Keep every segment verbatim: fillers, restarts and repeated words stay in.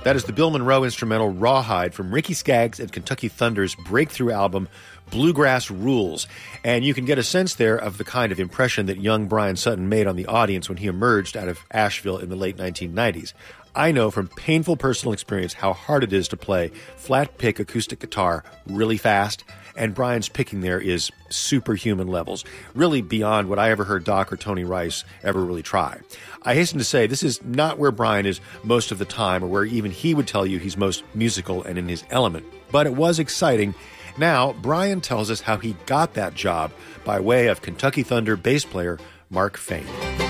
That is the Bill Monroe instrumental Rawhide from Ricky Skaggs and Kentucky Thunder's breakthrough album Bluegrass Rules. And you can get a sense there of the kind of impression that young Brian Sutton made on the audience when he emerged out of Asheville in the late nineteen nineties. I know from painful personal experience how hard it is to play flat pick acoustic guitar really fast, and Brian's picking there is superhuman levels, really beyond what I ever heard Doc or Tony Rice ever really try. I hasten to say this is not where Brian is most of the time, or where even he would tell you he's most musical and in his element, but it was exciting. Now, Brian tells us how he got that job by way of Kentucky Thunder bass player Mark Fain.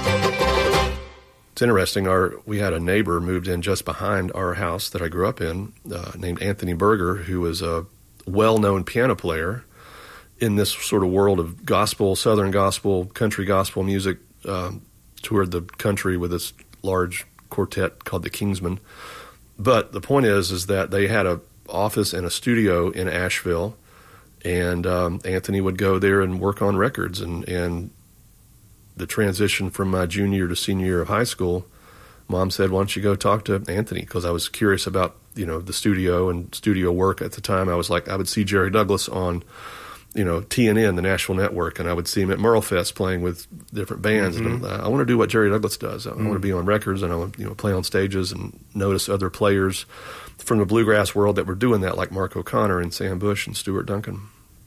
It's interesting. Our we had a neighbor moved in just behind our house that I grew up in, uh, named Anthony Berger, who was a well-known piano player in this sort of world of gospel, Southern gospel, country gospel music. Um, toured the country with this large quartet called the Kingsmen. But the point is, is that they had a office and a studio in Asheville, and um, Anthony would go there and work on records, and and. The transition from my junior to senior year of high school, Mom said, why don't you go talk to Anthony? Because I was curious about, you know, the studio and studio work at the time. I was like, I would see Jerry Douglas on, you know, T N N, the National Network, and I would see him at Merlefest playing with different bands. Mm-hmm. And I, I want to do what Jerry Douglas does. I, mm-hmm. I want to be on records, and I want to, you know, play on stages and notice other players from the bluegrass world that were doing that, like Mark O'Connor and Sam Bush and Stuart Duncan.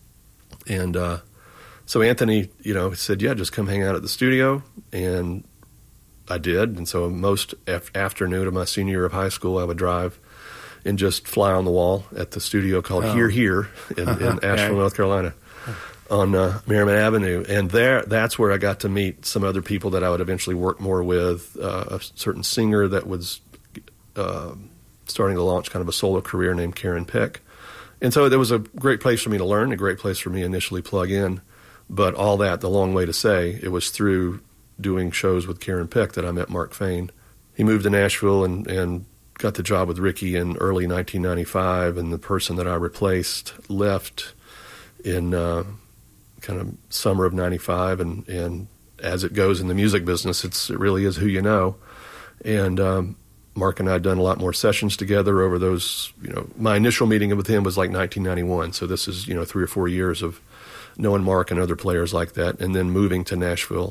And, uh, So Anthony, you know, said, yeah, just come hang out at the studio, and I did. And so most af- afternoon of my senior year of high school, I would drive and just fly on the wall at the studio called oh. Here Here in, in Asheville, North Carolina, on uh, Merriman Avenue. And there, that's where I got to meet some other people that I would eventually work more with, uh, a certain singer that was uh, starting to launch kind of a solo career named Karen Peck. And so it was a great place for me to learn, a great place for me to initially plug in. But all that, the long way to say, it was through doing shows with Karen Peck that I met Mark Fain. He moved to Nashville and, and got the job with Ricky in early nineteen ninety-five, and the person that I replaced left in uh, kind of summer of ninety-five, and, and as it goes in the music business, it's it really is who you know. And um, Mark and I had done a lot more sessions together over those, you know, my initial meeting with him was like nineteen ninety-one, so this is, you know, three or four years of knowing Mark and other players like that, and then moving to Nashville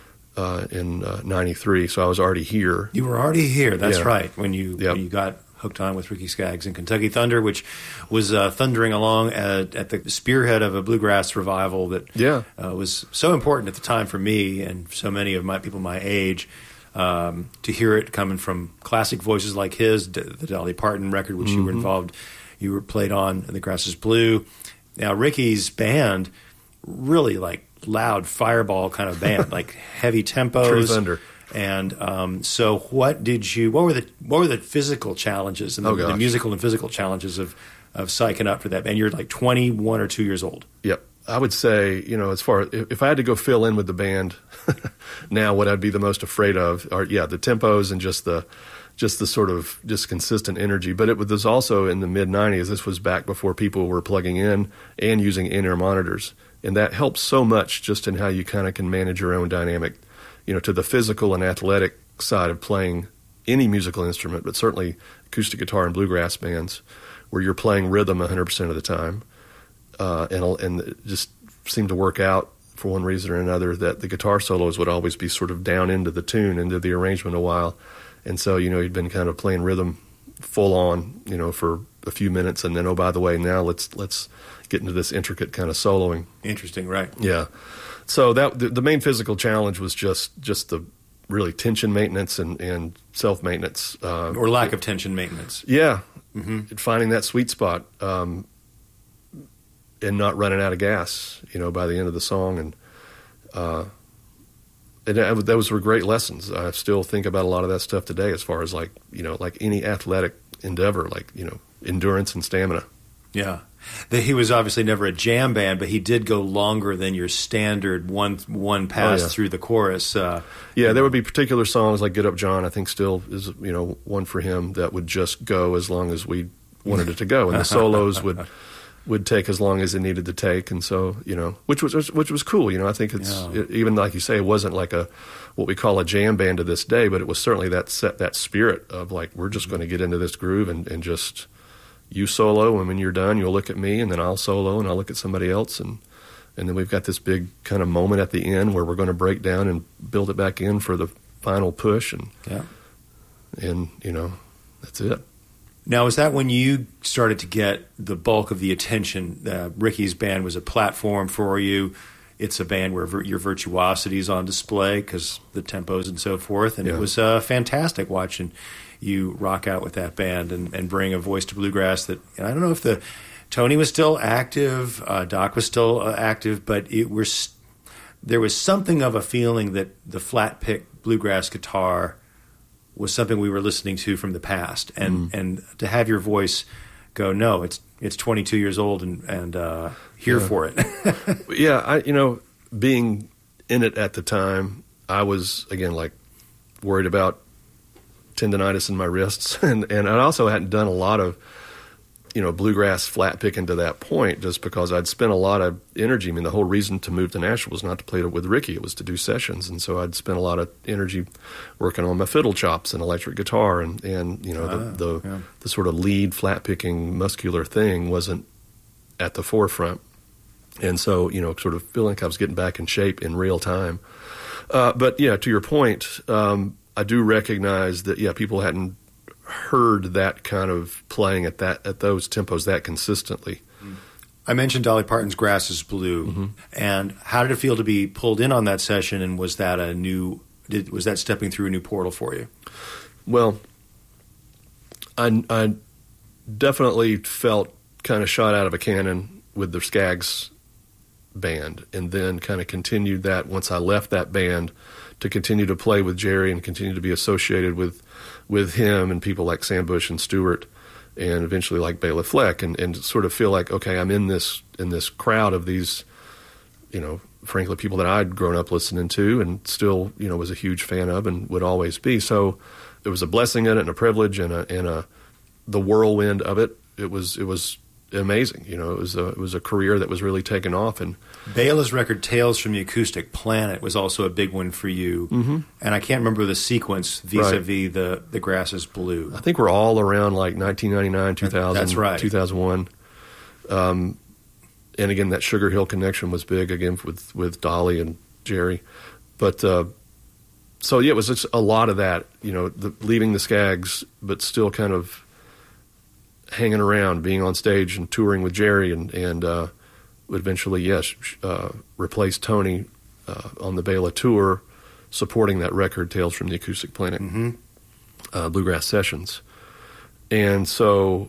uh, in uh, ninety-three. So I was already here. You were already here, that's yeah. right, when you yep. when you got hooked on with Ricky Skaggs and Kentucky Thunder, which was uh, thundering along at, at the spearhead of a bluegrass revival that yeah. uh, was so important at the time for me and so many of my people my age. Um, to hear it coming from classic voices like his, the Dolly Parton record, which mm-hmm. you were involved, you were played on, The Grass is Blue. Now, Ricky's band, really like loud fireball kind of band, like heavy tempos. True thunder. And um, so, what did you? What were the what were the physical challenges and the, oh, the musical and physical challenges of of psyching up for that band? You're like twenty-one or two years old. Yep. I would say, you know, as far as if I had to go fill in with the band now, what I'd be the most afraid of are, yeah, the tempos and just the just the sort of just consistent energy. But it was also in the mid nineties. This was back before people were plugging in and using in-ear monitors. And that helps so much just in how you kind of can manage your own dynamic, you know, to the physical and athletic side of playing any musical instrument, but certainly acoustic guitar and bluegrass bands, where you're playing rhythm one hundred percent of the time. Uh, and, and it just seemed to work out for one reason or another that the guitar solos would always be sort of down into the tune, into the arrangement a while. And so, you know, he'd been kind of playing rhythm full on, you know, for a few minutes, and then, oh, by the way, now let's let's get into this intricate kind of soloing. Interesting, right? Yeah. So that the, the main physical challenge was just just the really tension maintenance and, and self-maintenance. Uh, or lack of tension maintenance. Yeah. Mm-hmm. Finding that sweet spot um, and not running out of gas, you know, by the end of the song. And, uh, and that, those were great lessons. I still think about a lot of that stuff today as far as like, you know, like any athletic endeavor, like, you know, endurance and stamina. Yeah. The, he was obviously never a jam band, but he did go longer than your standard one one pass oh, yeah. through the chorus. Uh, yeah, there would be particular songs like Get Up John, I think still is, you know, one for him that would just go as long as we wanted it to go. And the solos would would take as long as it needed to take, and so you know, which was which was cool. You know, I think it's Yeah. it, even like you say, it wasn't like a what we call a jam band to this day, but it was certainly that set that spirit of like we're just going to get into this groove and, and just you solo, and when you're done, you'll look at me, and then I'll solo, and I'll look at somebody else, and and then we've got this big kind of moment at the end where we're going to break down and build it back in for the final push, and Yeah. and you know, that's it. Now, is that when you started to get the bulk of the attention? Uh, Ricky's band was a platform for you. It's a band where vir- your virtuosity is on display because the tempos and so forth. And Yeah. it was uh, fantastic watching you rock out with that band and, and bring a voice to bluegrass that, and I don't know if the Tony was still active, uh, Doc was still uh, active, but it was there was something of a feeling that the flat pick bluegrass guitar was something we were listening to from the past, and Mm. and to have your voice go, no, it's it's twenty-two years old and and uh, here Yeah. for it. Yeah, I you know, being in it at the time, I was again like worried about tendonitis in my wrists, and and I also hadn't done a lot of you know bluegrass flat picking to that point, just because I'd spent a lot of energy. I mean, the whole reason to move to Nashville was not to play with Ricky; it was to do sessions, and so I'd spent a lot of energy working on my fiddle chops and electric guitar, and and you know Ah, the the, yeah. the sort of lead flat picking muscular thing wasn't at the forefront. And so, you know, sort of feeling like I was getting back in shape in real time. Uh, but, yeah, to your point, um, I do recognize that, yeah, people hadn't heard that kind of playing at that at those tempos that consistently. I mentioned Dolly Parton's Grass is Blue, Mm-hmm. and how did it feel to be pulled in on that session, and was that a new, did, was that stepping through a new portal for you? Well, I, I definitely felt kind of shot out of a cannon with the Skaggs band, and then kind of continued that once I left that band to continue to play with Jerry and continue to be associated with with him and people like Sam Bush and Stewart, and eventually like Bela Fleck, and, and sort of feel like, okay, I'm in this in this crowd of these, you know, frankly, people that I'd grown up listening to and still, you know, was a huge fan of and would always be. So it was a blessing in it and a privilege and a and a the whirlwind of it. It was it was amazing. You know, it was a it was a career that was really taking off. And Bela's record Tales from the Acoustic Planet was also a big one for you, mm-hmm. and I can't remember the sequence vis-a-vis the the Grass is Blue. I think we're all around like nineteen ninety-nine, two thousand, That's right. two thousand one. Um, and again, that Sugar Hill connection was big again with with Dolly and Jerry. But uh, so yeah, it was just a lot of that. You know, the, leaving the Skaggs, but still kind of hanging around, being on stage and touring with Jerry, and and uh, would eventually, yes, uh, replace Tony uh, on the Bela tour, supporting that record, Tales from the Acoustic Planet, Mm-hmm. uh, Bluegrass Sessions. And so,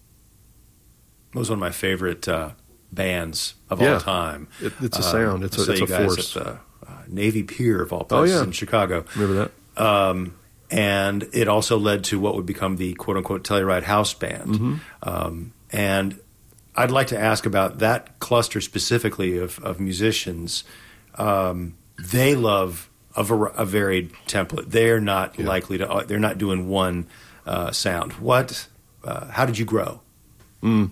It was one of my favorite uh, bands of Yeah. all time. It, it's a Uh, sound. It's I a, saw it's you a guys force. at the uh, Navy Pier of all Oh, places yeah. in Chicago. Remember that? Um, and it also led to what would become the quote-unquote Telluride House Band. Mm-hmm. Um, and I'd like to ask about that cluster specifically of, of musicians. Um, they love a, var- a varied template. They're not Yeah. likely to. Uh, they're not doing one uh, sound. What? Uh, how did you grow? Mm.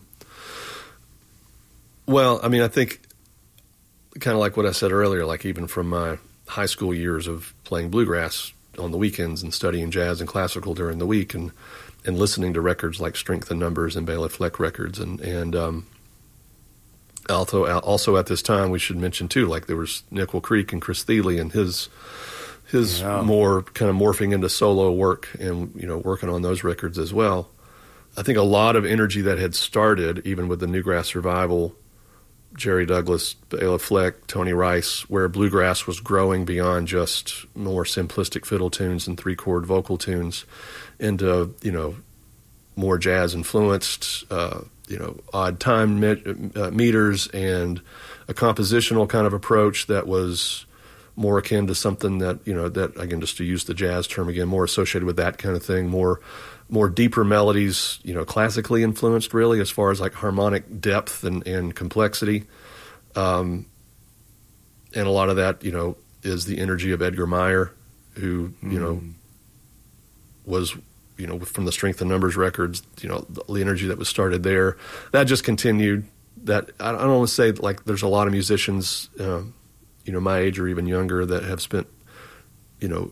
Well, I mean, I think kind of like what I said earlier, like even from my high school years of playing bluegrass on the weekends and studying jazz and classical during the week, and and listening to records like Strength in Numbers and Bela Fleck records, and and um, also also at this time we should mention too, like there was Nickel Creek and Chris Thiele and his his Yeah. more kind of morphing into solo work, and you know working on those records as well. I think a lot of energy that had started even with the Newgrass Revival, Jerry Douglas, Bela Fleck, Tony Rice, where bluegrass was growing beyond just more simplistic fiddle tunes and three-chord vocal tunes into, you know, more jazz-influenced, uh, you know, odd time me- uh, meters and a compositional kind of approach that was more akin to something that, you know, that, again, just to use the jazz term again, more associated with that kind of thing, more more deeper melodies, you know, classically influenced really as far as like harmonic depth and, and complexity. Um, and a lot of that, you know, is the energy of Edgar Meyer, who, you know, Mm. was, you know, from the Strength in Numbers records, you know, the energy that was started there. That just continued that I don't want to say like there's a lot of musicians, uh, you know, my age or even younger that have spent, you know,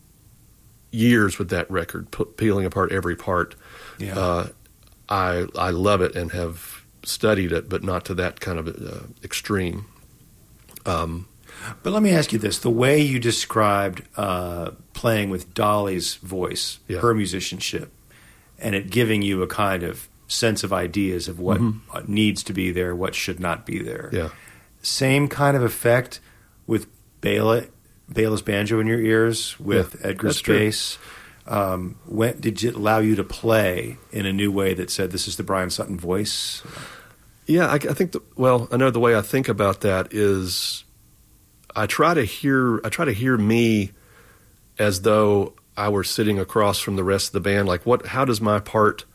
years with that record, p- peeling apart every part. Yeah. Uh, I I love it and have studied it, but not to that kind of uh, extreme. Um, but let me ask you this: the way you described uh, playing with Dolly's voice, Yeah. her musicianship, and it giving you a kind of sense of ideas of what Mm-hmm. needs to be there, what should not be there. Yeah. Same kind of effect with Bela, Bela's banjo in your ears, with Yeah, Edgar's that's true. bass. Um, when did it allow you to play in a new way that said, "This is the Brian Sutton voice"? Yeah, I, I think. The, well, I know the way I think about that is, I try to hear. I try to hear me as though I were sitting across from the rest of the band. Like, what? How does my part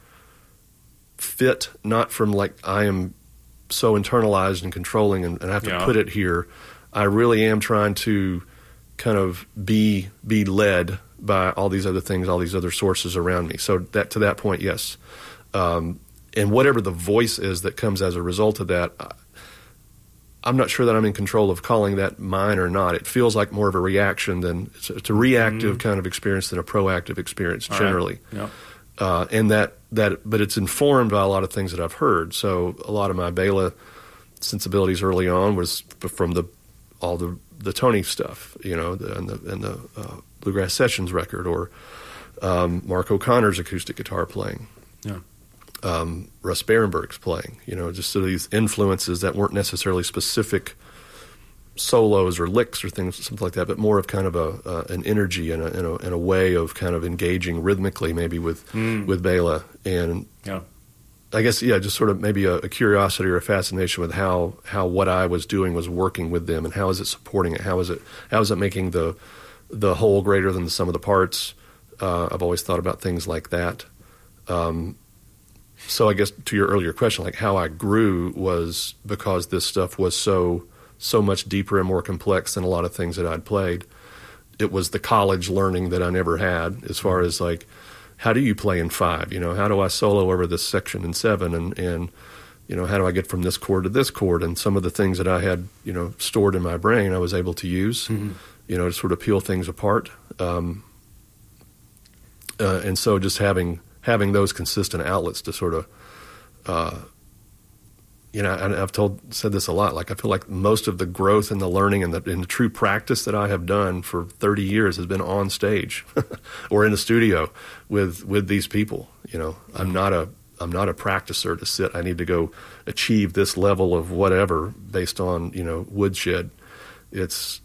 fit? Not from like I am so internalized and controlling, and, and I have to Yeah. put it here. I really am trying to kind of be be led by all these other things, all these other sources around me. So that to that point, yes. Um, and whatever the voice is that comes as a result of that, I, I'm not sure that I'm in control of calling that mine or not. It feels like more of a reaction than it's, it's a reactive Mm. kind of experience than a proactive experience All right. generally. Yeah. Uh, and that that, but it's informed by a lot of things that I've heard. So a lot of my Bela sensibilities early on was from the all the the Tony stuff, you know, the, and the and the uh, Bluegrass Sessions record, or um, Mark O'Connor's acoustic guitar playing, Yeah. um, Russ Barenberg's playing, you know, just sort of these influences that weren't necessarily specific solos or licks or things, something like that, but more of kind of a uh, an energy and a, and a and a way of kind of engaging rhythmically, maybe with Mm. with Bela. And Yeah. I guess, yeah, just sort of maybe a, a curiosity or a fascination with how, how what I was doing was working with them, and how is it supporting it? How is it how is it making the the whole greater than the sum of the parts? Uh, I've always thought about things like that. Um, so I guess to your earlier question, like how I grew was because this stuff was so so much deeper and more complex than a lot of things that I'd played. It was the college learning that I never had, as far as like, how do you play in five? You know, how do I solo over this section in seven? And, and, you know, how do I get from this chord to this chord? And some of the things that I had, you know, stored in my brain, I was able to use, Mhm. you know, to sort of peel things apart. Um, uh, and so just having, having those consistent outlets to sort of, uh, you know, and I've told, said this a lot, like I feel like most of the growth and the learning and the, and the true practice that I have done for thirty years has been on stage or in a studio with, with these people. You know, I'm not a, I'm not a practicer to sit. I need to go achieve this level of whatever based on, you know, woodshed. It's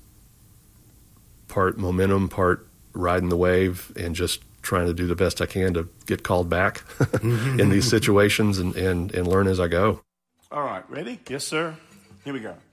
part momentum, part riding the wave, and just trying to do the best I can to get called back in these situations and, and, and learn as I go. All right, ready? Yes, sir. Here we go.